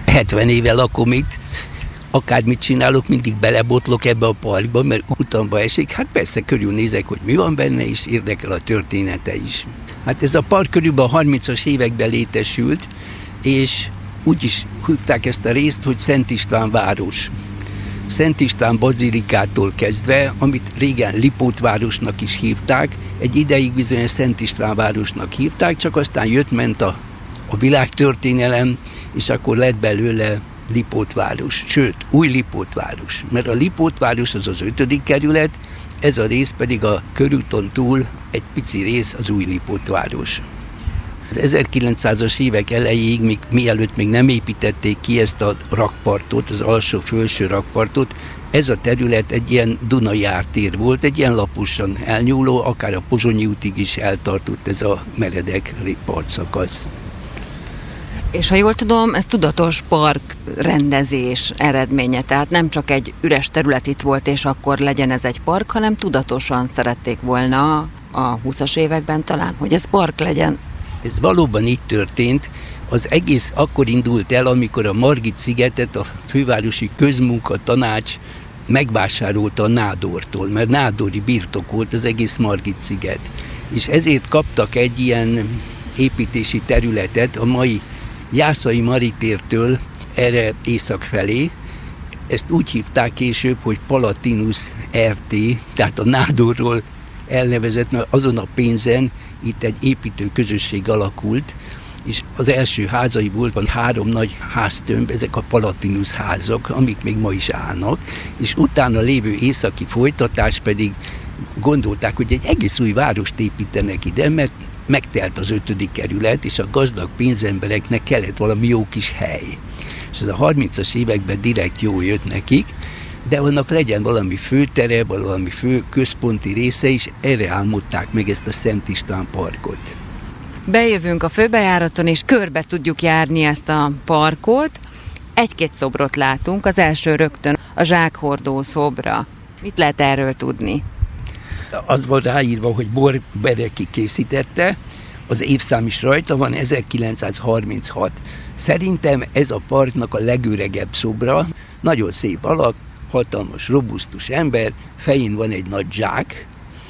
70 éve lakom itt, akármit csinálok, mindig belebotlok ebbe a parkba, mert utamba esik. Hát persze körülnézek, hogy mi van benne, és érdekel a története is. Hát ez a park körülbelül a 30-as években létesült, és úgy is hívták ezt a részt, hogy Szent István város. Szent István bazilikától kezdve, amit régen Lipótvárosnak is hívták, egy ideig bizony Szent István városnak hívták, csak aztán jött-ment a világtörténelem, és akkor lett belőle Lipótváros, sőt, új Lipótváros. Mert a Lipótváros az az 5. kerület, ez a rész pedig a körúton túl egy pici rész az új Lipótváros. Az 1900-as évek elejéig, mielőtt még nem építették ki ezt a rakpartot, az alsó-felső rakpartot, ez a terület egy ilyen Dunai ártér volt, egy ilyen laposan elnyúló, akár a Pozsonyi útig is eltartott ez a meredek partszakasz. És ha jól tudom, ez tudatos park rendezés eredménye, tehát nem csak egy üres terület itt volt, és akkor legyen ez egy park, hanem tudatosan szerették volna a 20-as években talán, hogy ez park legyen. Ez valóban így történt. Az egész akkor indult el, amikor a Margit-szigetet a fővárosi közmunkatanács megvásárolta a Nádortól, mert nádori birtok volt az egész Margit-sziget. És ezért kaptak egy ilyen építési területet a mai Jászai Maritértől erre észak felé. Ezt úgy hívták később, hogy Palatinus RT, tehát a nádorról elnevezett, mert azon a pénzen itt egy építő közösség alakult, és az első házai voltak 3 nagy háztömb, ezek a Palatinus házak, amik még ma is állnak, és utána lévő északi folytatás pedig gondolták, hogy egy egész új várost építenek ide, mert megtelt az 5. kerület, és a gazdag pénzembereknek kellett valami jó kis hely. És ez a 30-as években direkt jó jött nekik, de annak legyen valami főtere, valami fő központi része, és erre álmodták meg ezt a Szent István parkot. Bejövünk a főbejáraton, és körbe tudjuk járni ezt a parkot. 1-2 szobrot látunk, az első rögtön a zsákhordó szobra. Mit lehet erről tudni? Az volt ráírva, hogy Bor Bereki készítette, az évszám is rajta van, 1936. Szerintem ez a parknak a legöregebb szobra, nagyon szép alak, hatalmas, robusztus ember, fején van egy nagy zsák,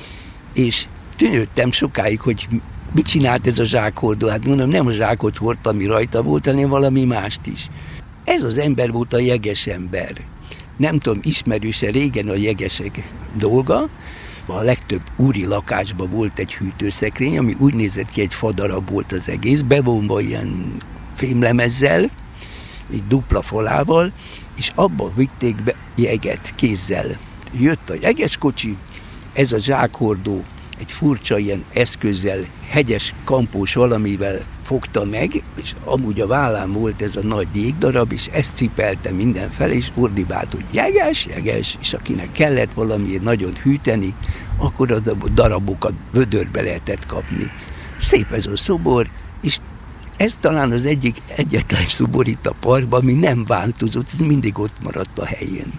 és tűnődtem sokáig, hogy mit csinált ez a zsákhordó. Hát mondom, nem a zsákot hordta, ami rajta volt, hanem valami mást is. Ez az ember volt a jeges ember. Nem tudom, ismerőse régen a jegesek dolga. A legtöbb úri lakásban volt egy hűtőszekrény, ami úgy nézett ki, egy fadarab volt az egész, bevonva ilyen fémlemezzel, egy dupla falával, és abba vitték be jeget kézzel. Jött a jegeskocsi, ez a zsákhordó egy furcsa ilyen eszközzel, hegyes kampós valamivel fogta meg, és amúgy a vállán volt ez a nagy jégdarab, és ezt cipelte mindenfele, és ordibált, hogy jeges, jeges, és akinek kellett valamiért nagyon hűteni, akkor a darabokat vödörbe lehetett kapni. Szép ez a szobor, és ez talán az egyetlen szobor itt a parkban, ami nem változott, ez mindig ott maradt a helyén.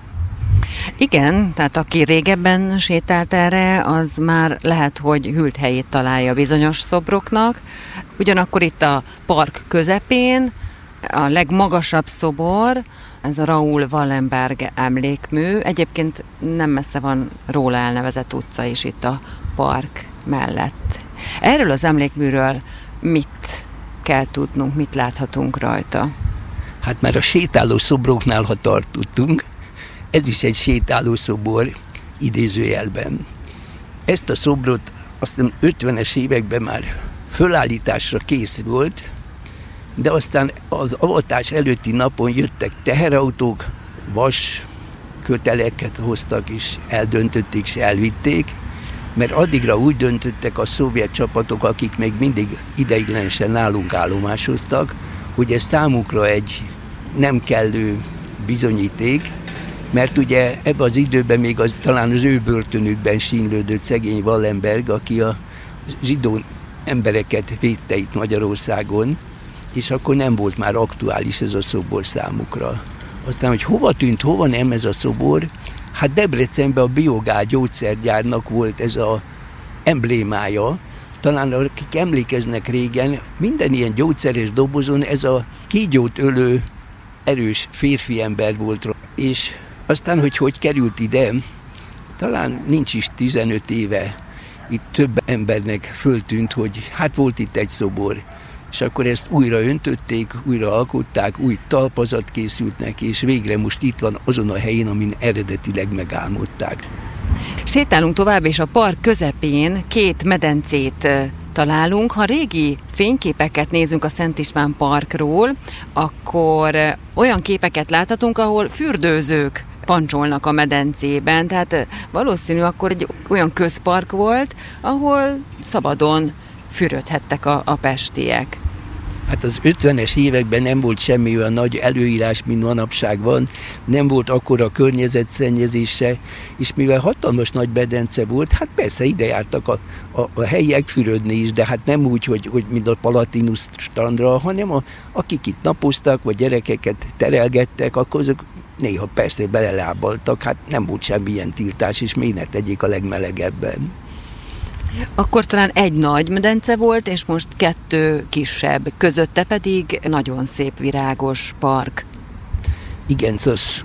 Igen, tehát aki régebben sétált erre, az már lehet, hogy hűlt helyét találja bizonyos szobroknak. Ugyanakkor itt a park közepén a legmagasabb szobor, ez a Raoul Wallenberg emlékmű. Egyébként nem messze van róla elnevezett utca is itt a park mellett. Erről az emlékműről mit kell tudnunk, mit láthatunk rajta? Hát már a sétáló szobroknál, ha tartottunk, ez is egy sétáló szobor idézőjelben. Ezt a szobrot azt hiszem 50-es években már fölállításra kész volt, de aztán az avatás előtti napon jöttek teherautók, vas köteleket hoztak, és eldöntötték, és elvitték, mert addigra úgy döntöttek a szovjet csapatok, akik még mindig ideiglenesen nálunk állomásodtak, hogy ez számukra egy nem kellő bizonyíték, mert ugye ebben az időben még talán az ő börtönükben sínlődött szegény Wallenberg, aki a zsidó embereket védte itt Magyarországon, és akkor nem volt már aktuális ez a szobor számukra. Aztán, hogy hova tűnt, hova nem ez a szobor, hát Debrecenben a Biogál gyógyszergyárnak volt ez az emblémája. Talán akik emlékeznek régen, minden ilyen gyógyszeres dobozon ez a kígyót ölő erős férfi ember volt, és aztán, hogy került ide, talán nincs is 15 éve, itt több embernek föltűnt, hogy hát volt itt egy szobor, és akkor ezt újra öntötték, újra alkották, új talpazat készült neki, és végre most itt van azon a helyén, amin eredetileg megálmodták. Sétálunk tovább, és a park közepén 2 medencét találunk. Ha régi fényképeket nézünk a Szent István parkról, akkor olyan képeket láthatunk, ahol fürdőzők pancsolnak a medencében, tehát valószínű akkor egy olyan közpark volt, ahol szabadon fürödhettek a pestiek. Hát az 50-es években nem volt semmi olyan nagy előírás, mint manapság van, nem volt akkora környezetszennyezése, és mivel hatalmas nagy medence volt, hát persze ide jártak a helyiek fürödni is, de hát nem úgy, hogy mint a Palatinus strandra, hanem akik itt napoztak, vagy gyerekeket terelgettek, akkor azok néha persze belelábaltak, hát nem volt semmilyen tiltás, és még ne tegyék a legmelegebben. Akkor talán egy nagy medence volt, és most 2 kisebb, közötte pedig nagyon szép virágos park. Igen, az